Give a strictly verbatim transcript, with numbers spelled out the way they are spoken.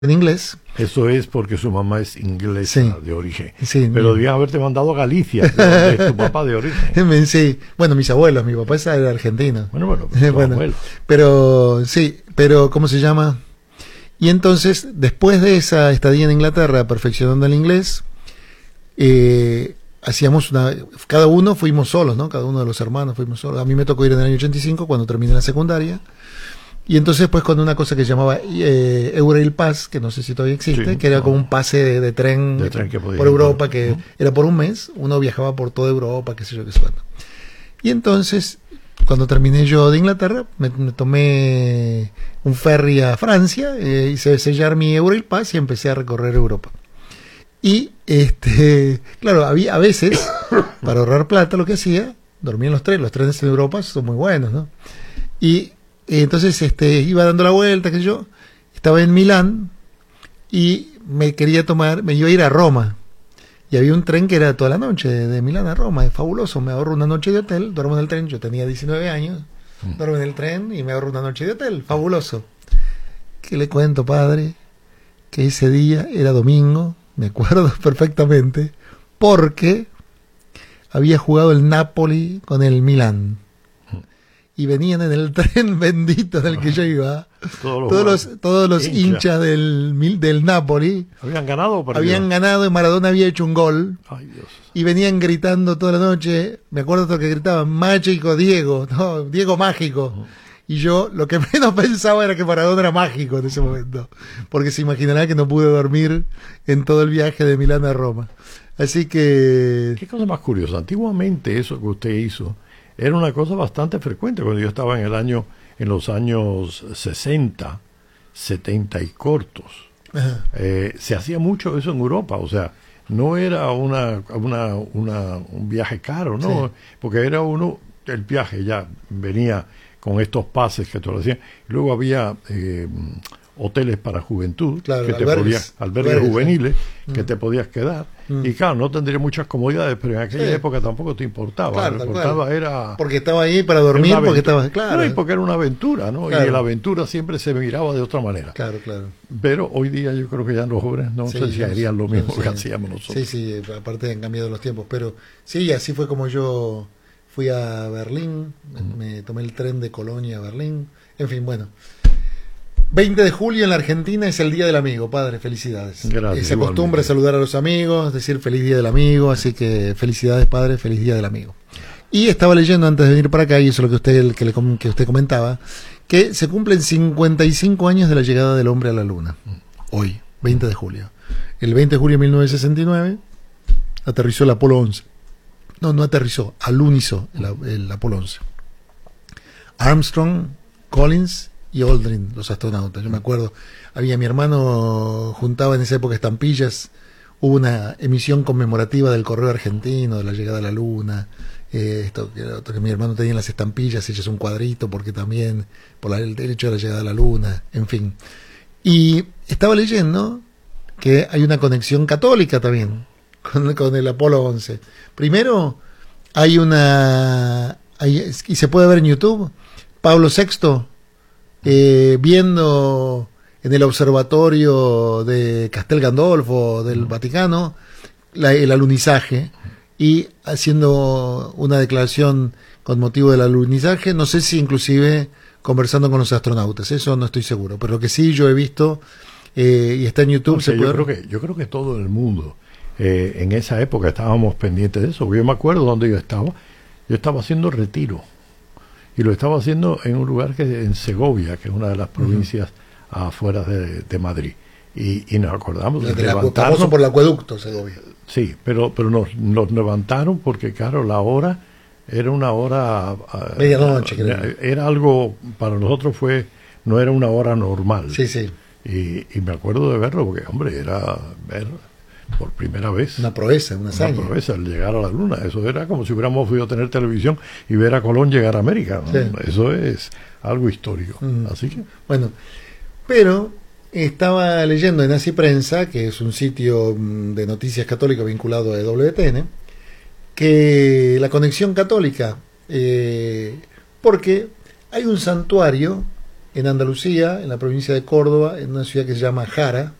en inglés. Eso es porque su mamá es inglesa, sí, de origen. Sí, pero debías haberte mandado a Galicia, de donde es tu papá de origen. Sí, bueno, mis abuelos, mi papá es de Argentina. Bueno, bueno, pues bueno abuelo. Pero sí, pero ¿cómo se llama? Y entonces, después de esa estadía en Inglaterra, perfeccionando el inglés, eh, hacíamos una, cada uno fuimos solos, ¿no? Cada uno de los hermanos fuimos solos. A mí me tocó ir en el año ochenta y cinco, cuando terminé la secundaria. Y entonces pues con una cosa que se llamaba eh, Eurail Pass, que no sé si todavía existe, sí, que era no. como un pase de, de tren, de tren que podía por Europa, ir, que ¿no? Era por un mes, uno viajaba por toda Europa, qué sé yo, qué sé cuánto. Y entonces, cuando terminé yo de Inglaterra, me, me tomé un ferry a Francia, eh, hice sellar mi Eurail Pass y empecé a recorrer Europa. Y, este claro, había a veces, para ahorrar plata, lo que hacía, dormía en los trenes, los trenes en Europa son muy buenos, ¿no? Y entonces este iba dando la vuelta, que yo estaba en Milán y me quería tomar, me iba a ir a Roma y había un tren que era toda la noche de, de Milán a Roma, es fabuloso, me ahorro una noche de hotel, duermo en el tren, yo tenía diecinueve años, mm. duermo en el tren y me ahorro una noche de hotel, fabuloso. ¿Qué le cuento, padre? Que ese día era domingo, me acuerdo perfectamente, porque había jugado el Napoli con el Milán. Y venían en el tren bendito en el que yo iba, todos los, todos los, todos los hincha. hinchas del, del Napoli. ¿Habían ganado o perdido? Habían ganado y Maradona había hecho un gol. Ay, Dios. Y venían gritando toda la noche. Me acuerdo que gritaban, mágico Diego, no, Diego mágico. Uh-huh. Y yo lo que menos pensaba era que Maradona era mágico en ese momento. Porque se imaginará que no pude dormir en todo el viaje de Milán a Roma. Así que... Qué cosa más curiosa. Antiguamente eso que usted hizo era una cosa bastante frecuente cuando yo estaba en el año, en los años sesenta, setenta y cortos. Eh, se hacía mucho eso en Europa, o sea, no era una, una, una un viaje caro, ¿no? Sí. Porque era uno, el viaje ya venía con estos pases que te lo hacían. Luego había eh, hoteles para juventud, claro, que te albergues, podías, albergues albergues, juveniles, ¿sí? que mm. te podías quedar. Mm. Y claro, no tendría muchas comodidades, pero en aquella sí. época tampoco te importaba. Claro, lo que importaba claro. era... Porque estaba ahí para dormir, porque estaba... Claro. No, y porque era una aventura, ¿no? Claro. Y la aventura siempre se miraba de otra manera. Claro, claro. Pero hoy día yo creo que ya los jóvenes no sí, sé si harían lo mismo no, que sí. hacíamos nosotros. Sí, sí, aparte han cambiado los tiempos. Pero sí, así fue como yo fui a Berlín, mm. me tomé el tren de Colonia a Berlín. En fin, bueno... veinte de julio en la Argentina es el Día del Amigo, padre, felicidades. Gracias. Se acostumbra a saludar a los amigos, decir feliz Día del Amigo, así que felicidades, padre, feliz Día del Amigo. Y estaba leyendo antes de venir para acá, y eso es lo que usted, que, le, que usted comentaba, que se cumplen cincuenta y cinco años de la llegada del hombre a la luna, hoy, veinte de julio. El veinte de julio de mil novecientos sesenta y nueve aterrizó el Apolo once. No, no aterrizó, alunizó el, el Apolo once. Armstrong, Collins y Aldrin, los astronautas. Yo me acuerdo, había mi hermano juntaba en esa época estampillas, hubo una emisión conmemorativa del correo argentino de la llegada a la luna, eh, esto, que, esto que mi hermano tenía en las estampillas hechas un cuadrito porque también por la, el hecho de la llegada a la luna, en fin. Y estaba leyendo que hay una conexión católica también con, con el Apolo once. Primero hay una hay, y se puede ver en YouTube, Pablo sexto Eh, viendo en el observatorio de Castel Gandolfo del Vaticano la, el alunizaje y haciendo una declaración con motivo del alunizaje, no sé si inclusive conversando con los astronautas, eso no estoy seguro, pero lo que sí yo he visto eh, y está en YouTube. No sé, se yo, puede... creo que, yo creo que todo el mundo eh, en esa época estábamos pendientes de eso, porque yo me acuerdo donde yo estaba, yo estaba haciendo retiro. Y lo estaba haciendo en un lugar que en Segovia, que es una de las provincias uh-huh. afuera de, de Madrid. Y, y nos acordamos de levantarnos. Famoso por el acueducto, Segovia. Sí, pero, pero nos, nos levantaron porque, claro, la hora era una hora... Medianoche, uh, creo. Era algo, para nosotros fue, no era una hora normal. Sí, sí. Y, y me acuerdo de verlo porque, hombre, era ver... por primera vez. Una proeza, una hazaña. Una proeza, el llegar a la luna. Eso era como si hubiéramos podido tener televisión y ver a Colón llegar a América, ¿no? Sí. Eso es algo histórico. Mm. Así que... Bueno, pero estaba leyendo en Así Prensa, que es un sitio de noticias católicas vinculado a W T N, que la conexión católica, eh, porque hay un santuario en Andalucía, en la provincia de Córdoba, en una ciudad que se llama Jara,